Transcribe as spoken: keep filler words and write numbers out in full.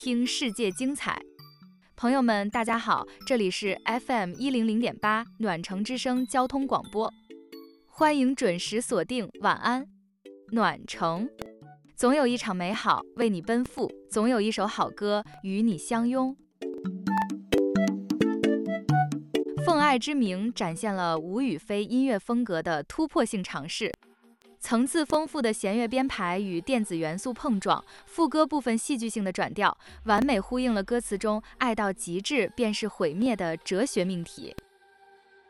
听世界精彩。朋友们，大家好，这里是 F M 一零零点八暖城之声交通广播，欢迎准时锁定。晚安，暖城。总有一场美好为你奔赴，总有一首好歌与你相拥。奉爱之名展现了吴雨霏音乐风格的突破性尝试，层次丰富的弦乐编排与电子元素碰撞，副歌部分戏剧性的转调，完美呼应了歌词中爱到极致便是毁灭的哲学命题。